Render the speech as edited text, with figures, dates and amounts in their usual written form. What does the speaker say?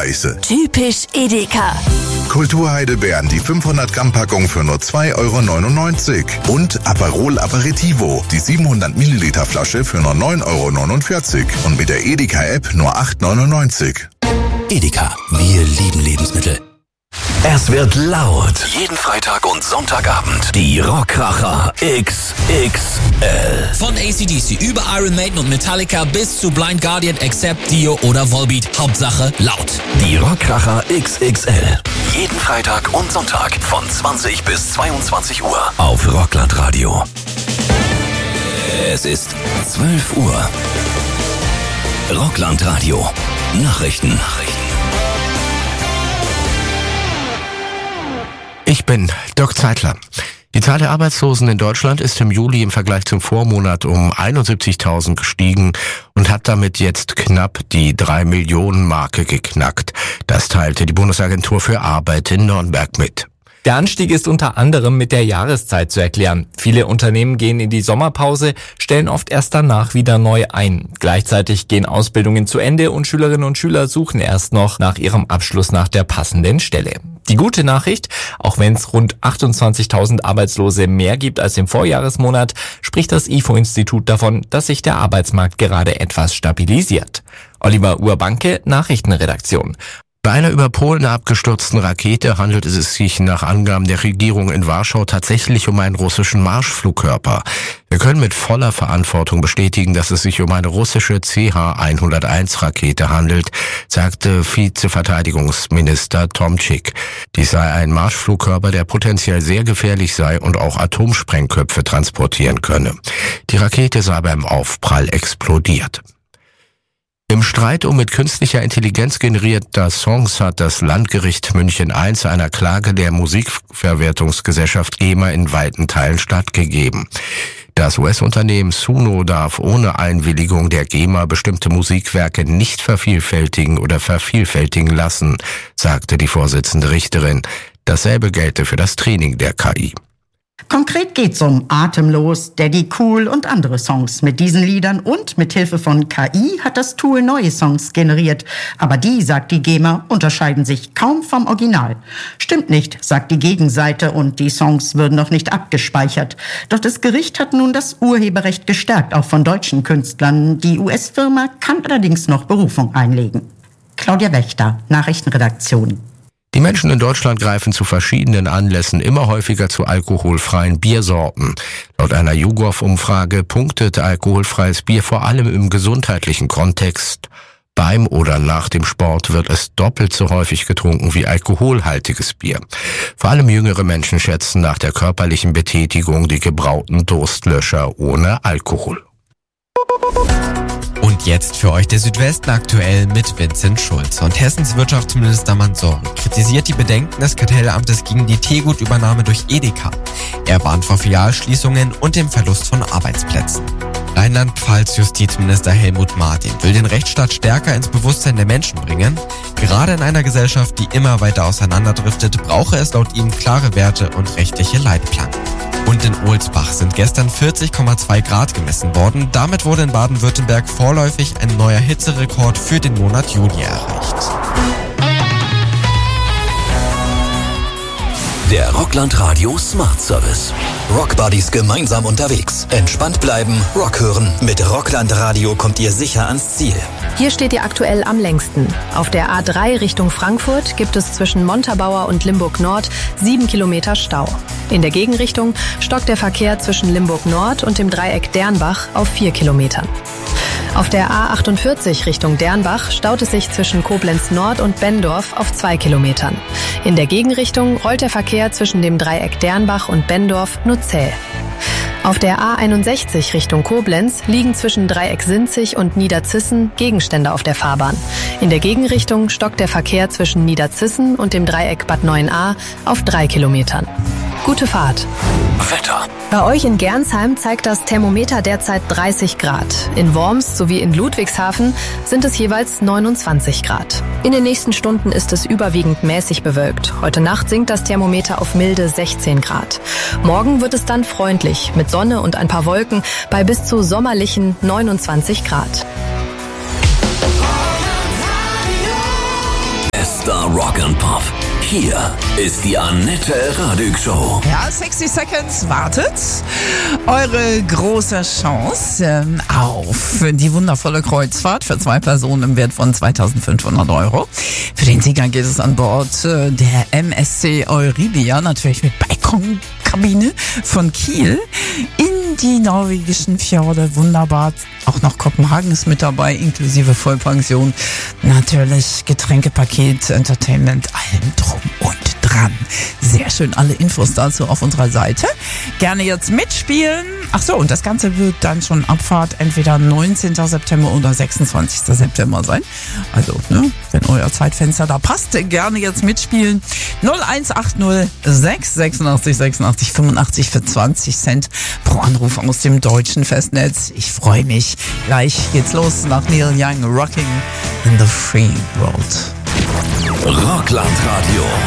Preise. Typisch Edeka. Kulturheidelbeeren, die 500 Gramm Packung für nur 2,99 € und Aperol Aperitivo, die 700 Milliliter Flasche für nur 9,49 € und mit der Edeka-App nur 8,99 €. Edeka, wir lieben Lebensmittel. Es wird laut. Jeden Freitag und Sonntagabend. Die Rockkracher XXL. Von AC/DC über Iron Maiden und Metallica bis zu Blind Guardian, Accept, Dio oder Volbeat. Hauptsache laut. Die Rockkracher XXL. Jeden Freitag und Sonntag von 20 bis 22 Uhr auf Rocklandradio. Es ist 12 Uhr. Rocklandradio. Nachrichten. Ich bin Dirk Zeitler. Die Zahl der Arbeitslosen in Deutschland ist im Juli im Vergleich zum Vormonat um 71.000 gestiegen und hat damit jetzt knapp die 3-Millionen-Marke geknackt. Das teilte die Bundesagentur für Arbeit in Nürnberg mit. Der Anstieg ist unter anderem mit der Jahreszeit zu erklären. Viele Unternehmen gehen in die Sommerpause, stellen oft erst danach wieder neu ein. Gleichzeitig gehen Ausbildungen zu Ende und Schülerinnen und Schüler suchen erst noch nach ihrem Abschluss nach der passenden Stelle. Die gute Nachricht, auch wenn es rund 28.000 Arbeitslose mehr gibt als im Vorjahresmonat, spricht das IFO-Institut davon, dass sich der Arbeitsmarkt gerade etwas stabilisiert. Oliver Urbanke, Nachrichtenredaktion. Bei einer über Polen abgestürzten Rakete handelt es sich nach Angaben der Regierung in Warschau tatsächlich um einen russischen Marschflugkörper. Wir können mit voller Verantwortung bestätigen, dass es sich um eine russische CH-101-Rakete handelt, sagte Vizeverteidigungsminister Tomczyk. Dies sei ein Marschflugkörper, der potenziell sehr gefährlich sei und auch Atomsprengköpfe transportieren könne. Die Rakete sei beim Aufprall explodiert. Im Streit um mit künstlicher Intelligenz generierter Songs hat das Landgericht München I einer Klage der Musikverwertungsgesellschaft GEMA in weiten Teilen stattgegeben. Das US-Unternehmen Suno darf ohne Einwilligung der GEMA bestimmte Musikwerke nicht vervielfältigen oder vervielfältigen lassen, sagte die Vorsitzende Richterin. Dasselbe gelte für das Training der KI. Konkret geht's um Atemlos, Daddy Cool und andere Songs. Mit diesen Liedern und mit Hilfe von KI hat das Tool neue Songs generiert. Aber die, sagt die GEMA, unterscheiden sich kaum vom Original. Stimmt nicht, sagt die Gegenseite, und die Songs würden noch nicht abgespeichert. Doch das Gericht hat nun das Urheberrecht gestärkt, auch von deutschen Künstlern. Die US-Firma kann allerdings noch Berufung einlegen. Claudia Wächter, Nachrichtenredaktion. Die Menschen in Deutschland greifen zu verschiedenen Anlässen immer häufiger zu alkoholfreien Biersorten. Laut einer YouGov-Umfrage punktet alkoholfreies Bier vor allem im gesundheitlichen Kontext. Beim oder nach dem Sport wird es doppelt so häufig getrunken wie alkoholhaltiges Bier. Vor allem jüngere Menschen schätzen nach der körperlichen Betätigung die gebrauten Durstlöscher ohne Alkohol. Und jetzt für euch der Südwesten aktuell mit Vincent Schulz. Und Hessens Wirtschaftsminister Mansour kritisiert die Bedenken des Kartellamtes gegen die Teegut-Übernahme durch Edeka. Er warnt vor Filialschließungen und dem Verlust von Arbeitsplätzen. Rheinland-Pfalz Justizminister Helmut Martin will den Rechtsstaat stärker ins Bewusstsein der Menschen bringen. Gerade in einer Gesellschaft, die immer weiter auseinanderdriftet, brauche es laut ihm klare Werte und rechtliche Leitplanken. Und in Ohlsbach sind gestern 40,2 Grad gemessen worden. Damit wurde in Baden-Württemberg vorläufig ein neuer Hitzerekord für den Monat Juli erreicht. Der Rocklandradio Smart Service. Rockbuddies gemeinsam unterwegs. Entspannt bleiben, Rock hören. Mit Rocklandradio kommt ihr sicher ans Ziel. Hier steht ihr aktuell am längsten. Auf der A3 Richtung Frankfurt gibt es zwischen Montabaur und Limburg Nord 7 Kilometer Stau. In der Gegenrichtung stockt der Verkehr zwischen Limburg Nord und dem Dreieck Dernbach auf 4 Kilometern. Auf der A48 Richtung Dernbach staut es sich zwischen Koblenz Nord und Benndorf auf 2 Kilometern. In der Gegenrichtung rollt der Verkehr zwischen dem Dreieck Dernbach und Benndorf nur zäh. Auf der A61 Richtung Koblenz liegen zwischen Dreieck Sinzig und Niederzissen Gegenstände auf der Fahrbahn. In der Gegenrichtung stockt der Verkehr zwischen Niederzissen und dem Dreieck Bad 9a auf 3 Kilometern. Gute Fahrt. Wetter. Bei euch in Gernsheim zeigt das Thermometer derzeit 30 Grad. In Worms sowie in Ludwigshafen sind es jeweils 29 Grad. In den nächsten Stunden ist es überwiegend mäßig bewölkt. Heute Nacht sinkt das Thermometer auf milde 16 Grad. Morgen wird es dann freundlich mit Sonne und ein paar Wolken bei bis zu sommerlichen 29 Grad. Mr. Rock and Pop. Hier ist die Annette Radig Show. Ja, 60 Seconds wartet. Eure große Chance auf die wundervolle Kreuzfahrt für 2 Personen im Wert von 2.500 €. Für den Sieger geht es an Bord der MSC Euribia, natürlich mit Balkonkabine von Kiel in die norwegischen Fjorde. Wunderbar. Auch noch Kopenhagen ist mit dabei, inklusive Vollpension. Natürlich Getränkepaket, Entertainment, allem drum und dran. Sehr schön, alle Infos dazu auf unserer Seite. Gerne jetzt mitspielen. Ach so, und das Ganze wird dann schon Abfahrt entweder 19. September oder 26. September sein. Also, wenn euer Zeitfenster da passt, gerne jetzt mitspielen. 0180 686 86 85 für 20 Cent pro Anruf aus dem deutschen Festnetz. Ich freue mich. Gleich geht's los nach Neil Young, Rocking in the Free World. Rockland Radio.